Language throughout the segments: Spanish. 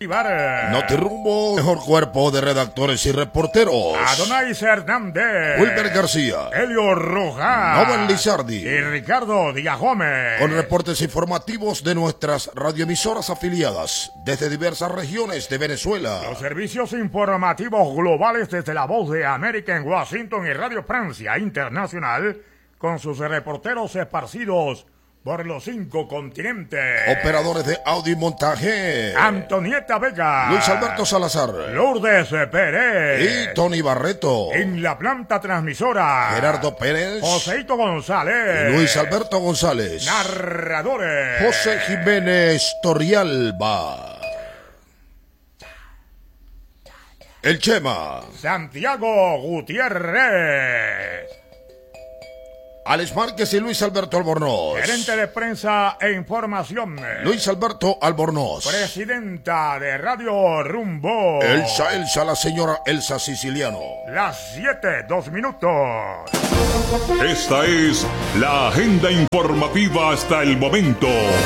Bolívar. Notirumbo, mejor cuerpo de redactores y reporteros. Adonais Hernández. Wilber García. Elio Rojas. Nobel Lizardi. Y Ricardo Díaz Gómez. Con reportes informativos de nuestras radioemisoras afiliadas desde diversas regiones de Venezuela. Los servicios informativos globales desde La Voz de América en Washington y Radio Francia Internacional, con sus reporteros esparcidos por los 5 continentes. Operadores de audio y montaje: Antonieta Vega, Luis Alberto Salazar, Lourdes Pérez y Tony Barreto. En la planta transmisora: Gerardo Pérez, Joseito González y Luis Alberto González. Narradores: José Jiménez Torrialba. El Chema. Santiago Gutiérrez. Alex Márquez y Luis Alberto Albornoz. Gerente de prensa e información: Luis Alberto Albornoz. Presidenta de Radio Rumbo: Elsa, la señora Elsa Siciliano. Las 7:02. Esta es la agenda informativa hasta el momento.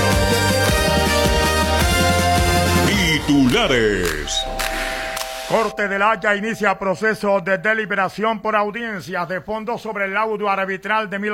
Titulares. Corte de La Haya inicia proceso de deliberación por audiencias de fondo sobre el laudo arbitral de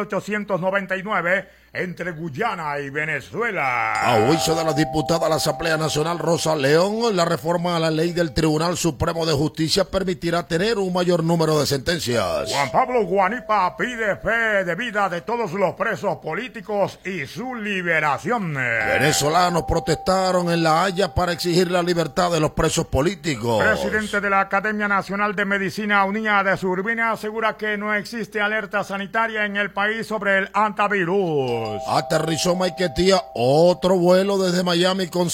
1899 entre Guyana y Venezuela. A juicio de la diputada de la Asamblea Nacional Rosa León, la reforma a la ley del Tribunal Supremo de Justicia permitirá tener un mayor número de sentencias. Juan Pablo Guanipa pide fe de vida de todos los presos políticos y su liberación. Venezolanos protestaron en La Haya para exigir la libertad de los presos políticos. Presidente de la Academia Nacional de Medicina Unida de Surbina asegura que no existe alerta sanitaria en el país sobre el antivirus. Aterrizó Maiquetía otro vuelo desde Miami con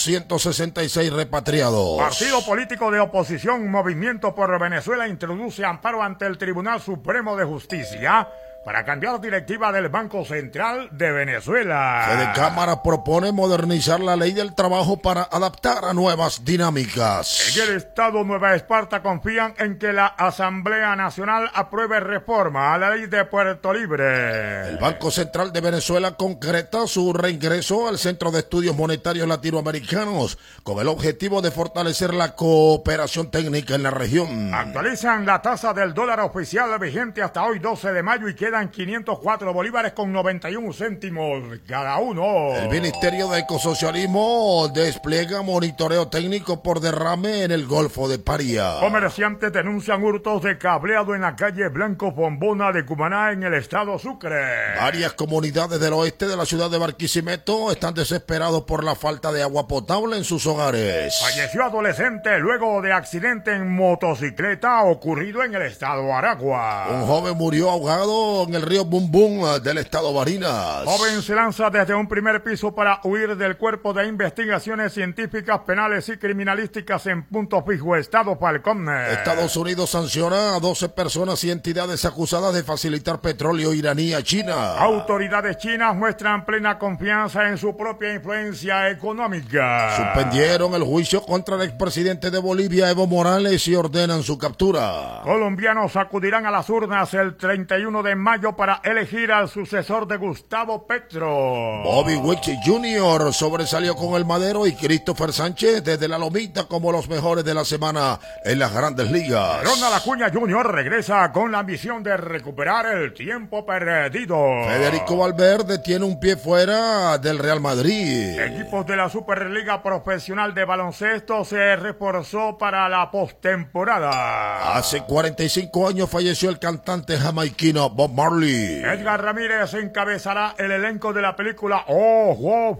166 repatriados. Partido político de oposición Movimiento por Venezuela introduce amparo ante el Tribunal Supremo de Justicia para cambiar directiva del Banco Central de Venezuela. Fede Cámara propone modernizar la ley del trabajo para adaptar a nuevas dinámicas. En el Estado Nueva Esparta confían en que la Asamblea Nacional apruebe reforma a la ley de Puerto Libre. El Banco Central de Venezuela concreta su reingreso al Centro de Estudios Monetarios Latinoamericanos con el objetivo de fortalecer la cooperación técnica en la región. Actualizan la tasa del dólar oficial vigente hasta hoy 12 de mayo y quedan 504 bolívares con 91 céntimos cada uno. El Ministerio de Ecosocialismo despliega monitoreo técnico por derrame en el Golfo de Paria. Comerciantes denuncian hurtos de cableado en la calle Blanco Bombona de Cumaná en el estado Sucre. Varias comunidades del oeste de la ciudad de Barquisimeto están desesperados por la falta de agua potable en sus hogares. Falleció adolescente luego de accidente en motocicleta ocurrido en el estado Aragua. Un joven murió ahogado en el río Bumbum del estado Barinas. Joven se lanza desde un primer piso para huir del Cuerpo de Investigaciones Científicas, Penales y Criminalísticas en Punto Fijo, estado Falcón. Estados Unidos sanciona a 12 personas y entidades acusadas de facilitar petróleo iraní a China. Autoridades chinas muestran plena confianza en su propia influencia económica. Suspendieron el juicio contra el expresidente de Bolivia, Evo Morales, y ordenan su captura. Colombianos acudirán a las urnas el 31 de mayo para elegir al sucesor de Gustavo Petro. Bobby Witt Jr. sobresalió con el Madero y Christopher Sánchez desde la Lomita como los mejores de la semana en las Grandes Ligas. Ronald Acuña Jr. regresa con la ambición de recuperar el tiempo perdido. Federico Valverde tiene un pie fuera del Real Madrid. Equipos de la Superliga Profesional de Baloncesto se reforzó para la postemporada. Hace 45 años falleció el cantante jamaiquino Bob Marley. Edgar Ramírez encabezará el elenco de la película Oh Wow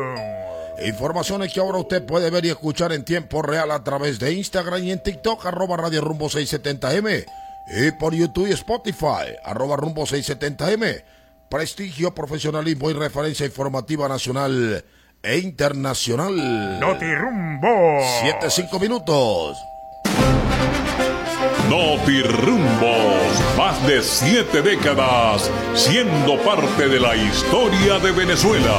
Informaciones que ahora usted puede ver y escuchar en tiempo real a través de Instagram y en TikTok, @RadioRumbo670M, y por YouTube y Spotify, @Rumbo670M. Prestigio, profesionalismo y referencia informativa nacional e internacional. Notirumbo. 7:05 minutos. Notirumbos, más de 7 décadas siendo parte de la historia de Venezuela.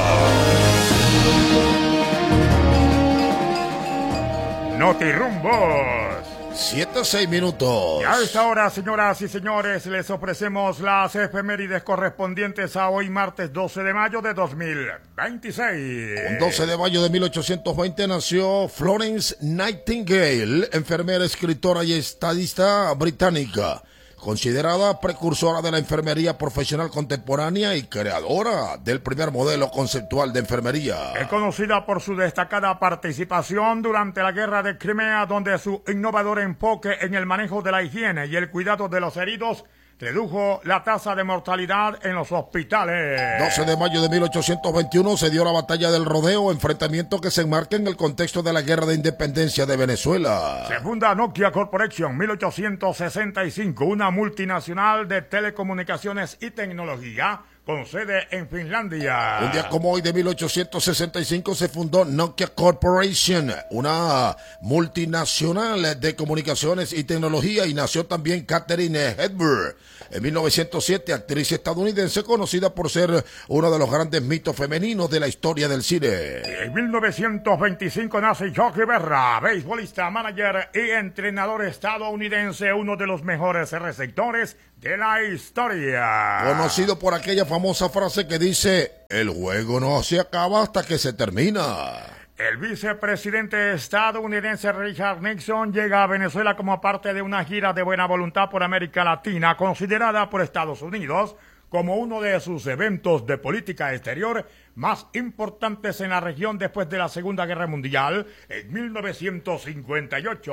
Notirumbos. 7:06 minutos. Y a esta hora, señoras y señores, les ofrecemos las efemérides correspondientes a hoy, martes 12 de mayo de 2026. Un 12 de mayo de 1820 nació Florence Nightingale, enfermera, escritora y estadista británica, considerada precursora de la enfermería profesional contemporánea y creadora del primer modelo conceptual de enfermería. Es conocida por su destacada participación durante la Guerra de Crimea, donde su innovador enfoque en el manejo de la higiene y el cuidado de los heridos redujo la tasa de mortalidad en los hospitales. 12 de mayo de 1821 se dio la Batalla del Rodeo, enfrentamiento que se enmarca en el contexto de la Guerra de Independencia de Venezuela. Se funda Nokia Corporation, 1865, una multinacional de telecomunicaciones y tecnología con sede en Finlandia. Un día como hoy de 1865 se fundó Nokia Corporation, una multinacional de comunicaciones y tecnología, y nació también Katharine Hepburn. En 1907, actriz estadounidense conocida por ser uno de los grandes mitos femeninos de la historia del cine. En 1925 nace Yogi Berra, beisbolista, manager y entrenador estadounidense, uno de los mejores receptores de la historia. Conocido por aquella famosa frase que dice: el juego no se acaba hasta que se termina. El vicepresidente estadounidense Richard Nixon llega a Venezuela como parte de una gira de buena voluntad por América Latina, considerada por Estados Unidos como uno de sus eventos de política exterior más importantes en la región después de la Segunda Guerra Mundial en 1958.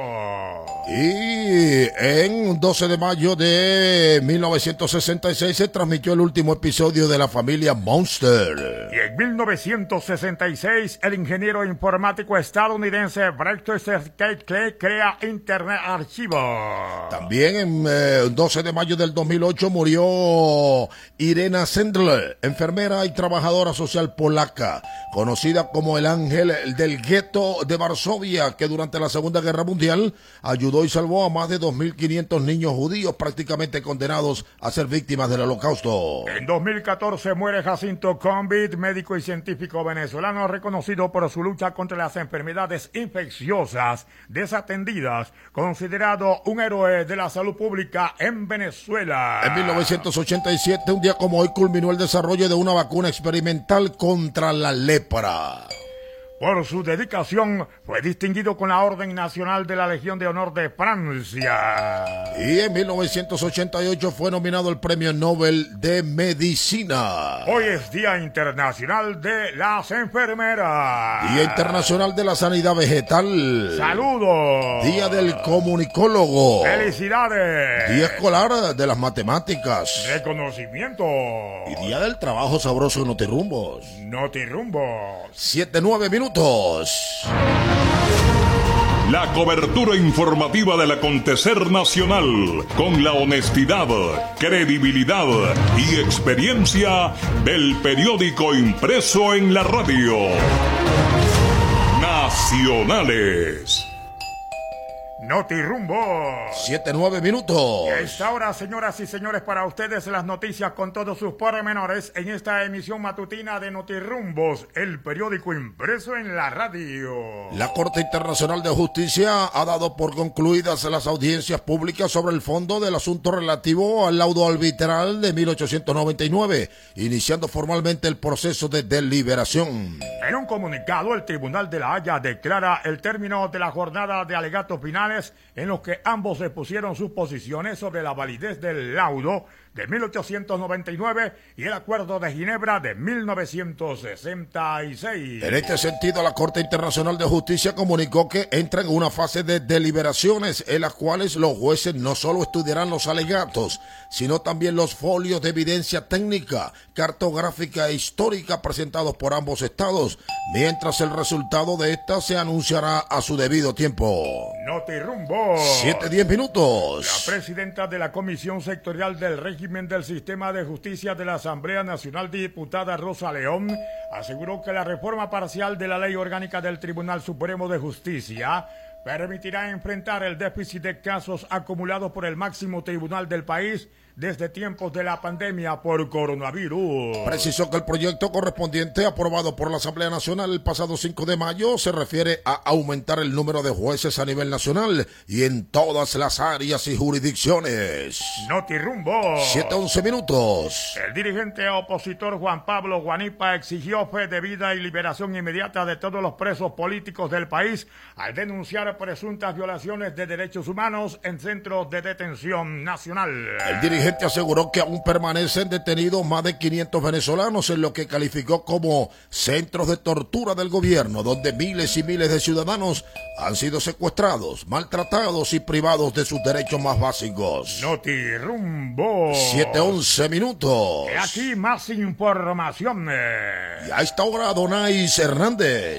Y en 12 de mayo de 1966 se transmitió el último episodio de La Familia Monster. Y en 1966 el ingeniero informático estadounidense Breakthrough Clay crea Internet Archivo. También en 12 de mayo del 2008 murió Irena Sendler, enfermera y trabajadora social polaca, conocida como el ángel del gueto de Varsovia, que durante la Segunda Guerra Mundial ayudó y salvó a más de 2.500 niños judíos prácticamente condenados a ser víctimas del Holocausto. En 2014 muere Jacinto Combit, médico y científico venezolano reconocido por su lucha contra las enfermedades infecciosas desatendidas, considerado un héroe de la salud pública en Venezuela. En 1987, un día como hoy, culminó el desarrollo de una vacuna experimental contra la lepra. Por su dedicación fue distinguido con la Orden Nacional de la Legión de Honor de Francia. Y en 1988 fue nominado al Premio Nobel de Medicina. Hoy es Día Internacional de las Enfermeras. Día Internacional de la Sanidad Vegetal. ¡Saludos! Día del Comunicólogo. ¡Felicidades! Día Escolar de las Matemáticas. ¡Reconocimiento! Y Día del Trabajo Sabroso en Notirrumbos. Notirrumbos. 7:09 minutos. La cobertura informativa del acontecer nacional, con la honestidad, credibilidad y experiencia del periódico impreso en la radio. Nacionales. Notirrumbos. 7:09 minutos. Y a esta hora, señoras y señores, para ustedes las noticias con todos sus pormenores en esta emisión matutina de Notirrumbos, el periódico impreso en la radio. La Corte Internacional de Justicia ha dado por concluidas las audiencias públicas sobre el fondo del asunto relativo al laudo arbitral de 1899, iniciando formalmente el proceso de deliberación. En un comunicado, el Tribunal de La Haya declara el término de la jornada de alegatos finales en los que ambos expusieron sus posiciones sobre la validez del laudo de 1899 y el Acuerdo de Ginebra de 1966. En este sentido, la Corte Internacional de Justicia comunicó que entra en una fase de deliberaciones en las cuales los jueces no solo estudiarán los alegatos, sino también los folios de evidencia técnica, cartográfica e histórica presentados por ambos estados, mientras el resultado de esta se anunciará a su debido tiempo. Notirrumbos. 7:10 minutos. La presidenta de la Comisión Sectorial del Régimen del Sistema de Justicia de la Asamblea Nacional, diputada Rosa León, aseguró que la reforma parcial de la Ley Orgánica del Tribunal Supremo de Justicia permitirá enfrentar el déficit de casos acumulados por el máximo tribunal del país desde tiempos de la pandemia por coronavirus. Precisó que el proyecto correspondiente aprobado por la Asamblea Nacional el pasado 5 de mayo se refiere a aumentar el número de jueces a nivel nacional y en todas las áreas y jurisdicciones. Notirumbo. 7:11 minutos. El dirigente opositor Juan Pablo Guanipa exigió fe de vida y liberación inmediata de todos los presos políticos del país al denunciar presuntas violaciones de derechos humanos en centros de detención nacional. El dirigente aseguró que aún permanecen detenidos más de 500 venezolanos en lo que calificó como centros de tortura del gobierno, donde miles y miles de ciudadanos han sido secuestrados, maltratados y privados de sus derechos más básicos. Notirumbo. 7:11 minutos. Y aquí más información. Y a esta hora, Donais Hernández.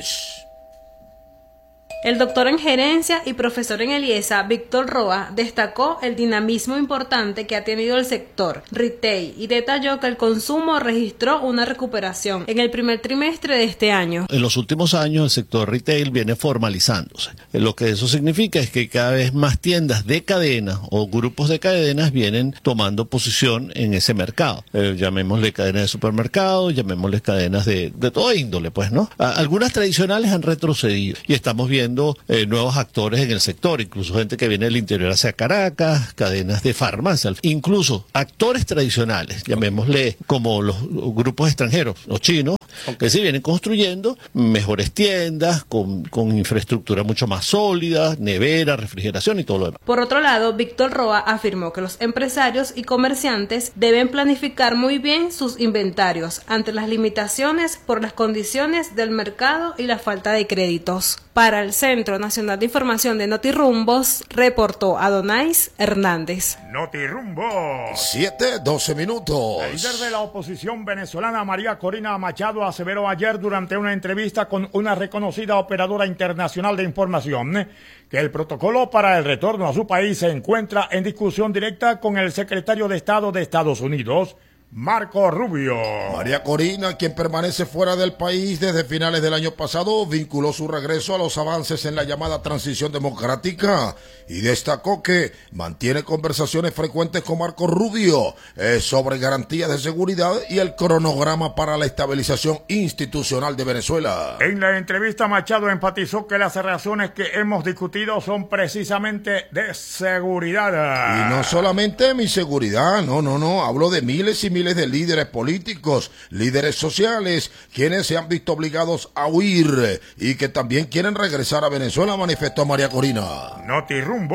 El doctor en gerencia y profesor en el IESA, Víctor Roa, destacó el dinamismo importante que ha tenido el sector retail y detalló que el consumo registró una recuperación en el primer trimestre de este año. En los últimos años el sector retail viene formalizándose. Lo que eso significa es que cada vez más tiendas de cadena o grupos de cadenas vienen tomando posición en ese mercado. Llamémosle cadenas de supermercados, llamémosle cadenas de toda índole, pues, ¿no? Algunas tradicionales han retrocedido y estamos viendo nuevos actores en el sector, incluso gente que viene del interior hacia Caracas, cadenas de farmacia, incluso actores tradicionales, llamémosle como los grupos extranjeros, los chinos, que se vienen construyendo mejores tiendas con infraestructura mucho más sólida, nevera, refrigeración y todo lo demás. Por otro lado, Víctor Roa afirmó que los empresarios y comerciantes deben planificar muy bien sus inventarios ante las limitaciones por las condiciones del mercado y la falta de créditos. Para el Centro Nacional de Información de Notirumbos, reportó Adonais Hernández. Notirumbo. 7:12 minutos. El líder de la oposición venezolana, María Corina Machado, aseveró ayer durante una entrevista con una reconocida operadora internacional de información que el protocolo para el retorno a su país se encuentra en discusión directa con el secretario de Estado de Estados Unidos, Marco Rubio. María Corina, quien permanece fuera del país desde finales del año pasado, vinculó su regreso a los avances en la llamada transición democrática y destacó que mantiene conversaciones frecuentes con Marco Rubio sobre garantías de seguridad y el cronograma para la estabilización institucional de Venezuela. En la entrevista, Machado enfatizó que las razones que hemos discutido son precisamente de seguridad. Y no solamente mi seguridad, no, hablo de miles y miles de líderes políticos, líderes sociales, quienes se han visto obligados a huir y que también quieren regresar a Venezuela, manifestó María Corina. Notirumbo.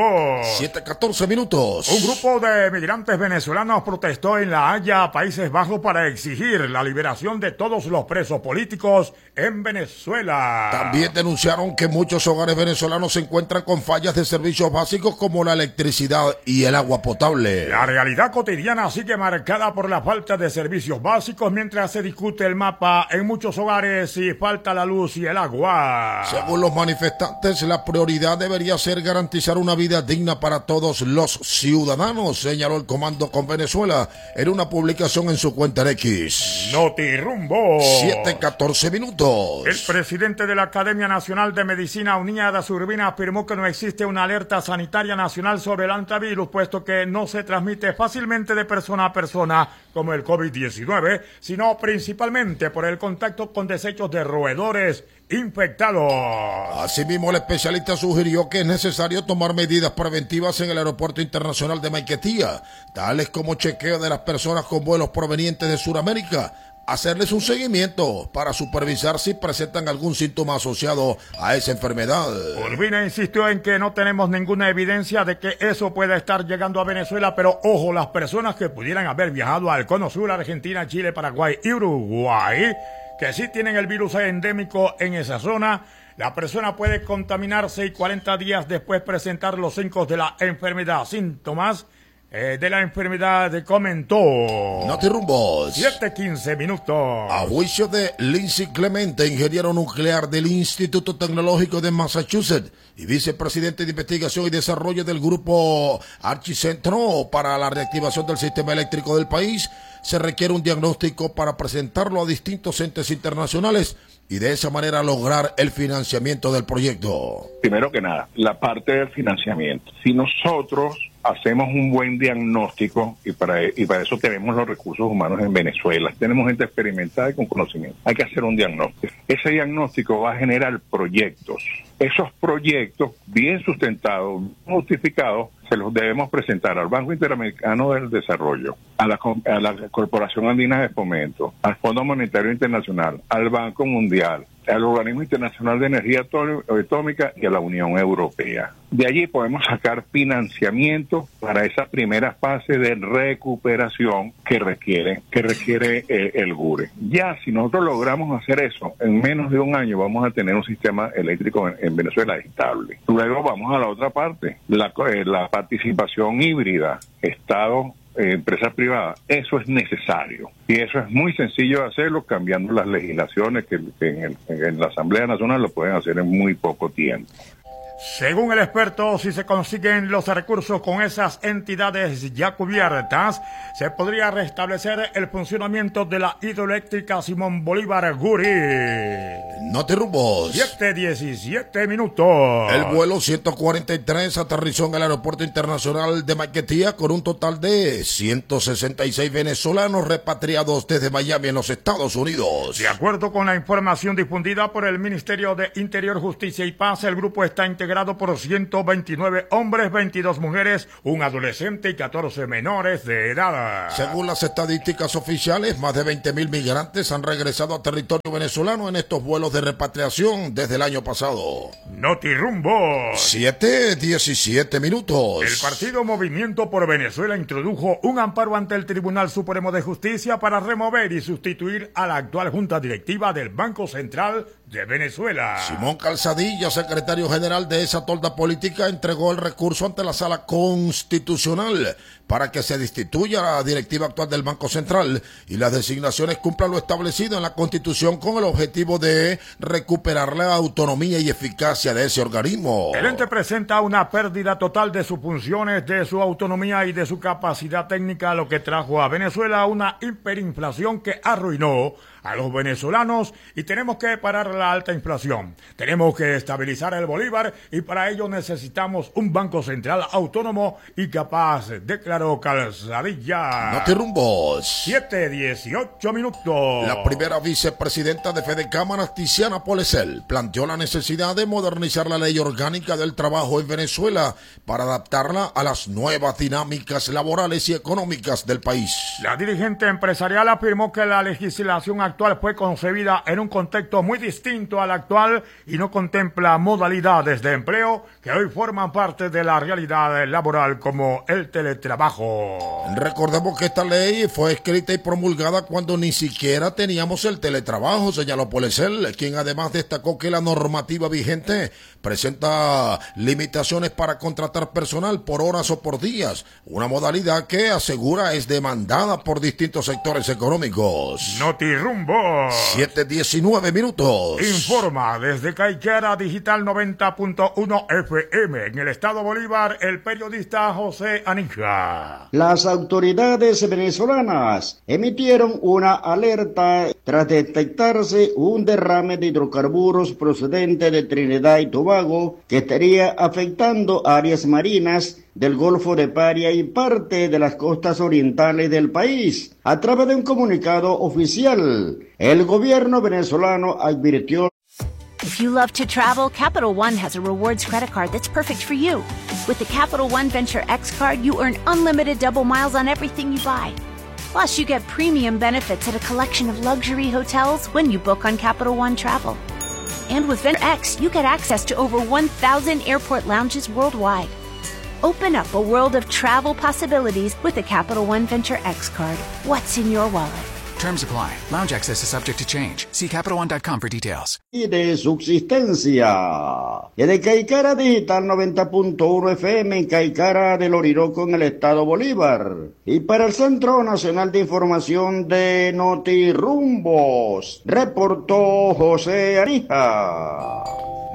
7:14 minutos. Un grupo de migrantes venezolanos protestó en La Haya, Países Bajos, para exigir la liberación de todos los presos políticos en Venezuela. También denunciaron que muchos hogares venezolanos se encuentran con fallas de servicios básicos como la electricidad y el agua potable. La realidad cotidiana sigue marcada por la falta de servicios básicos mientras se discute el mapa en muchos hogares y falta la luz y el agua. Según los manifestantes, la prioridad debería ser garantizar una vida digna para todos los ciudadanos, señaló el Comando con Venezuela en una publicación en su cuenta de X. Notirumbo. 7:14 minutos. El presidente de la Academia Nacional de Medicina, Uníada Zurbina, afirmó que no existe una alerta sanitaria nacional sobre el antivirus, puesto que no se transmite fácilmente de persona a persona como el COVID-19, sino principalmente por el contacto con desechos de roedores infectados. Asimismo, el especialista sugirió que es necesario tomar medidas preventivas en el Aeropuerto Internacional de Maiquetía, tales como chequeo de las personas con vuelos provenientes de Sudamérica, hacerles un seguimiento para supervisar si presentan algún síntoma asociado a esa enfermedad. Urbina insistió en que no tenemos ninguna evidencia de que eso pueda estar llegando a Venezuela, pero ojo, las personas que pudieran haber viajado al Cono Sur, Argentina, Chile, Paraguay y Uruguay, que sí tienen el virus endémico en esa zona, la persona puede contaminarse y 40 días después presentar los síntomas de la enfermedad. De la enfermedad, comentó. Notirumbos. 7:15 minutos. A juicio de Lindsay Clemente, ingeniero nuclear del Instituto Tecnológico de Massachusetts y vicepresidente de investigación y desarrollo del grupo Archicentro para la reactivación del sistema eléctrico del país, se requiere un diagnóstico para presentarlo a distintos entes internacionales y de esa manera lograr el financiamiento del proyecto. Primero que nada, la parte del financiamiento. Si nosotros hacemos un buen diagnóstico, y para eso tenemos los recursos humanos en Venezuela, tenemos gente experimentada y con conocimiento, hay que hacer un diagnóstico. Ese diagnóstico va a generar proyectos. Esos proyectos, bien sustentados, justificados, se los debemos presentar al Banco Interamericano del Desarrollo, a la Corporación Andina de Fomento, al Fondo Monetario Internacional, al Banco Mundial, al Organismo Internacional de Energía Atómica y a la Unión Europea. De allí podemos sacar financiamiento para esa primera fase de recuperación que requiere el GURE. Ya si nosotros logramos hacer eso, en menos de un año vamos a tener un sistema eléctrico en Venezuela estable. Luego vamos a la otra parte, la participación híbrida, Estado, empresas privadas. Eso es necesario y eso es muy sencillo de hacerlo cambiando las legislaciones que en la Asamblea Nacional lo pueden hacer en muy poco tiempo. Según el experto, si se consiguen los recursos con esas entidades ya cubiertas, se podría restablecer el funcionamiento de la hidroeléctrica Simón Bolívar Guri. Notirumbos. 7:17 minutos. El vuelo 143 aterrizó en el aeropuerto internacional de Maiquetía con un total de 166 venezolanos repatriados desde Miami en los Estados Unidos. De acuerdo con la información difundida por el Ministerio de Interior, Justicia y Paz, el grupo está integrado por 129 hombres, 22 mujeres, un adolescente y 14 menores de edad. Según las estadísticas oficiales, más de 20.000 migrantes han regresado a territorio venezolano en estos vuelos de repatriación desde el año pasado. Notirumbo. 7:17 minutos. El partido Movimiento por Venezuela introdujo un amparo ante el Tribunal Supremo de Justicia para remover y sustituir a la actual Junta Directiva del Banco Central de Venezuela. Simón Calzadilla, secretario general de esa tolda política, entregó el recurso ante la Sala Constitucional para que se destituya la directiva actual del Banco Central y las designaciones cumplan lo establecido en la Constitución con el objetivo de recuperar la autonomía y eficacia de ese organismo. El ente presenta una pérdida total de sus funciones, de su autonomía y de su capacidad técnica, lo que trajo a Venezuela una hiperinflación que arruinó a los venezolanos y tenemos que parar la alta inflación. Tenemos que estabilizar el bolívar y para ello necesitamos un banco central autónomo y capaz, declaró Calzadilla. Notirumbos. 7:18 minutos. La primera vicepresidenta de Fedecámaras, Tiziana Polesel, planteó la necesidad de modernizar la ley orgánica del trabajo en Venezuela para adaptarla a las nuevas dinámicas laborales y económicas del país. La dirigente empresarial afirmó que la legislación actual fue concebida en un contexto muy distinto al actual y no contempla modalidades de empleo que hoy forman parte de la realidad laboral como el teletrabajo. Recordemos que esta ley fue escrita y promulgada cuando ni siquiera teníamos el teletrabajo, señaló Polesel, quien además destacó que la normativa vigente presenta limitaciones para contratar personal por horas o por días, una modalidad que asegura es demandada por distintos sectores económicos. Notirumbo. 7:19 minutos. Informa desde Caiquara Digital 90.1 FM en el estado Bolívar el periodista José Anija. Las autoridades venezolanas emitieron una alerta tras detectarse un derrame de hidrocarburos procedente de Trinidad y Tobago que estaría afectando áreas marinas del Golfo de Paria y parte de las costas orientales del país. A través de un comunicado oficial, el gobierno venezolano advirtió: If you love to travel, Capital One has a rewards credit card that's perfect for you. With the Capital One Venture X card, you earn unlimited double miles on everything you buy. Plus, you get premium benefits at a collection of luxury hotels when you book on Capital One Travel. And with Venture X, you get access to over 1,000 airport lounges worldwide. Open up a world of travel possibilities with the Capital One Venture X card. What's in your wallet? Terms apply. Lounge access is subject to change. See CapitalOne.com for details. Y de subsistencia. Desde Caicara Digital 90.1 FM en Caicara del Orinoco en el estado Bolívar. Y para el Centro Nacional de Información de Notirumbos, reportó José Arija.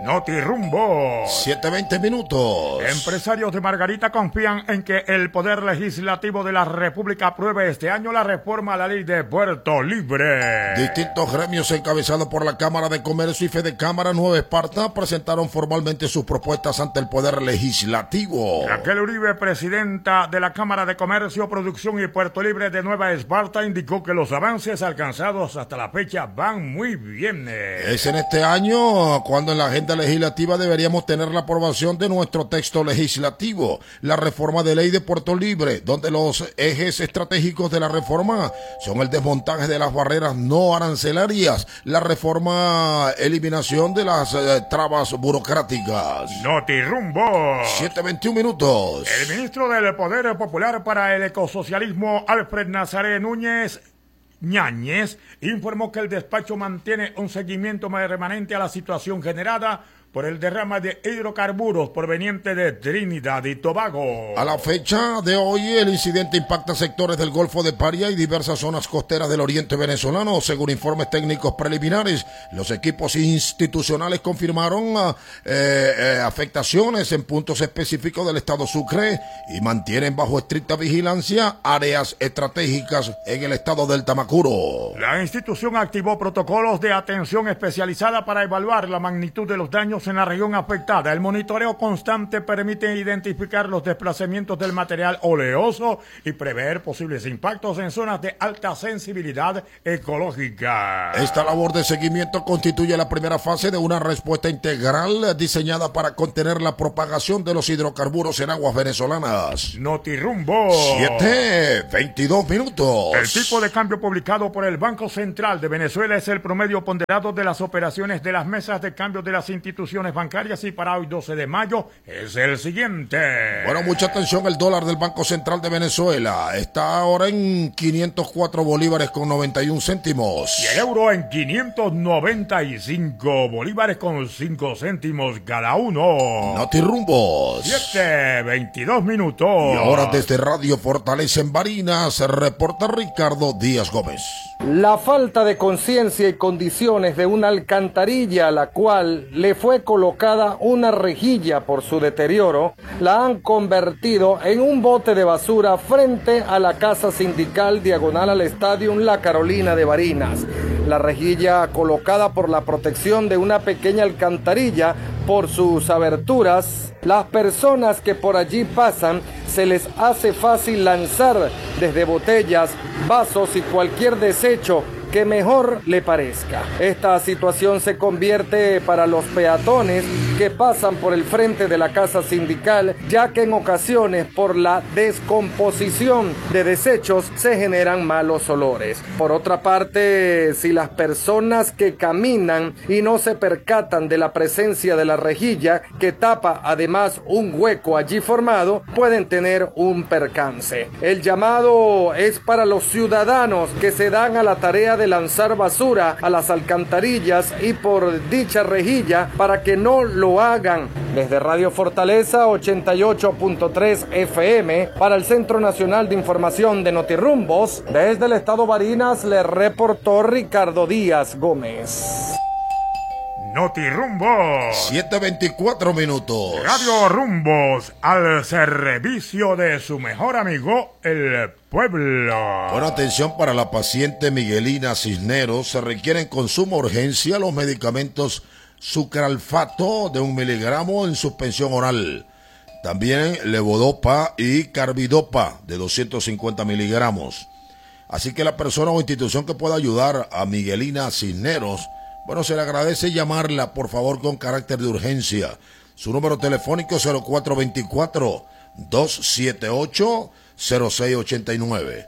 Notirumbo. 7:20 minutos. Empresarios de Margarita confían en que el Poder Legislativo de la República apruebe este año la reforma a la ley de Puerto Libre. Distintos gremios encabezados por la Cámara de Comercio y Fedecámara Nueva Esparta presentaron formalmente sus propuestas ante el Poder Legislativo. Raquel Uribe, presidenta de la Cámara de Comercio, Producción y Puerto Libre de Nueva Esparta, indicó que los avances alcanzados hasta la fecha van muy bien. Es en este año cuando en la agenda legislativa deberíamos tener la aprobación de nuestro texto legislativo, la reforma de ley de Puerto Libre, donde los ejes estratégicos de la reforma son el desmontaje de las barreras no arancelarias, la reforma, eliminación de las trabas burocráticas. Notirumbo. 7:21 minutos. El ministro del Poder Popular para el Ecosocialismo, Alfred Nazaré Núñez Ñáñez, informó que el despacho mantiene un seguimiento remanente a la situación generada por el derrame de hidrocarburos proveniente de Trinidad y Tobago. A la fecha de hoy, el incidente impacta sectores del Golfo de Paria y diversas zonas costeras del oriente venezolano. Según informes técnicos preliminares, los equipos institucionales confirmaron afectaciones en puntos específicos del estado Sucre y mantienen bajo estricta vigilancia áreas estratégicas en el estado del Tamacuro. La institución activó protocolos de atención especializada para evaluar la magnitud de los daños en la región afectada. El monitoreo constante permite identificar los desplazamientos del material oleoso y prever posibles impactos en zonas de alta sensibilidad ecológica. Esta labor de seguimiento constituye la primera fase de una respuesta integral diseñada para contener la propagación de los hidrocarburos en aguas venezolanas. Notirumbo. 7:22 minutos. El tipo de cambio publicado por el Banco Central de Venezuela es el promedio ponderado de las operaciones de las mesas de cambio de las instituciones bancarias y para hoy 12 de mayo es el siguiente. Bueno, mucha atención, el dólar del Banco Central de Venezuela está ahora en 504 bolívares con 91 céntimos. Y el euro en 595 bolívares con 5 céntimos cada uno. Notirrumbos. 7:22 minutos. Y ahora desde Radio Fortaleza en Barinas, reporta Ricardo Díaz Gómez. La falta de conciencia y condiciones de una alcantarilla a la cual le fue colocada una rejilla por su deterioro, la han convertido en un bote de basura frente a la casa sindical diagonal al Estadio La Carolina de Barinas. La rejilla, colocada por la protección de una pequeña alcantarilla por sus aberturas, las personas que por allí pasan se les hace fácil lanzar desde botellas, vasos y cualquier desecho que mejor le parezca. Esta situación se convierte para los peatones que pasan por el frente de la casa sindical, ya que en ocasiones por la descomposición de desechos se generan malos olores. Por otra parte, si las personas que caminan y no se percatan de la presencia de la rejilla, que tapa además un hueco allí formado, pueden tener un percance. El llamado es para los ciudadanos que se dan a la tarea de lanzar basura a las alcantarillas y por dicha rejilla para que no lo hagan. Desde Radio Fortaleza 88.3 FM para el Centro Nacional de Información de Notirrumbos, desde el estado Barinas le reportó Ricardo Díaz Gómez. Notirrumbos. 7:24 minutos. Radio Rumbos al servicio de su mejor amigo, el pueblo. Buena atención para la paciente Miguelina Cisneros. Se requiere en consumo urgencia los medicamentos sucralfato de 1 miligramo en suspensión oral. También levodopa y carbidopa de 250 miligramos. Así que la persona o institución que pueda ayudar a Miguelina Cisneros, bueno, se le agradece llamarla, por favor, con carácter de urgencia. Su número telefónico 0424-278-0689.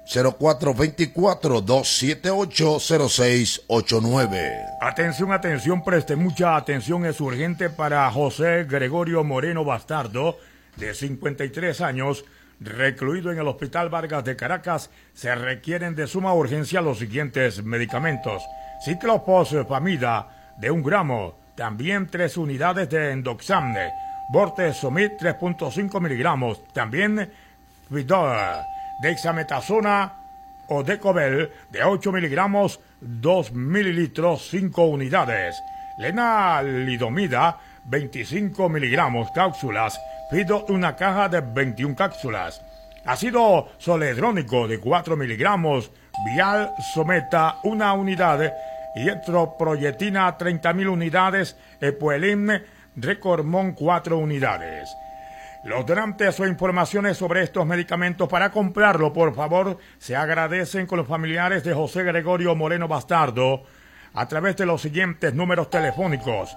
0424-278-0689. Atención, preste mucha atención, es urgente para José Gregorio Moreno Bastardo, de 53 años, recluido en el Hospital Vargas de Caracas. Se requieren de suma urgencia los siguientes medicamentos: Ciclophosphamida de 1 gramo, también 3 unidades de Endoxamne, Bortezomib 3.5 miligramos, también Fidor, Dexametasona o Decobel de 8 miligramos, 2 mililitros, 5 unidades. lenalidomida 25 miligramos cápsulas, Fido una caja de 21 cápsulas, ácido zoledrónico de 4 miligramos, Vial Someta 1 unidad, y etroproyetina 30.000 unidades, Epuelin Recormón 4 unidades. Los donantes o informaciones sobre estos medicamentos para comprarlo, por favor, se agradecen con los familiares de José Gregorio Moreno Bastardo a través de los siguientes números telefónicos: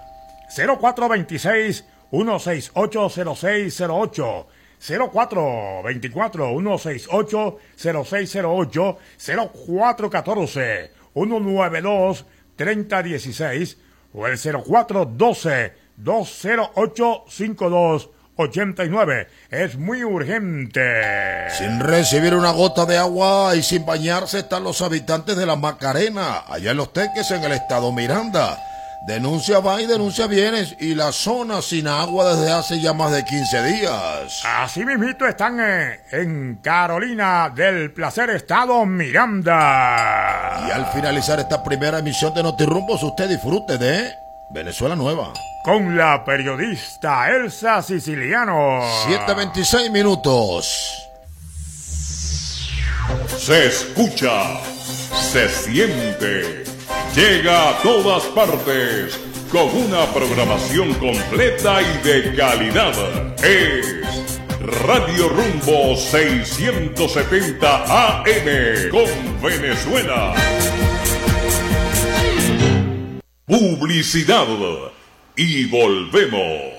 0426-168-0608, 0424-168-0608, 0414-192-3016 o el 0412-208-5289. Es muy urgente. Sin recibir una gota de agua y sin bañarse están los habitantes de la Macarena, allá en Los Teques, en el estado Miranda. Denuncia va y denuncia vienes, y la zona sin agua desde hace ya más de 15 días. Así mismito están en Carolina del Placer, estado Miranda. Y al finalizar esta primera emisión de Notirrumbos, usted disfrute de Venezuela Nueva con la periodista Elsa Siciliano. 7:26 minutos. Se escucha, se siente, llega a todas partes con una programación completa y de calidad. Es Radio Rumbo 670 AM con Venezuela. Publicidad y volvemos.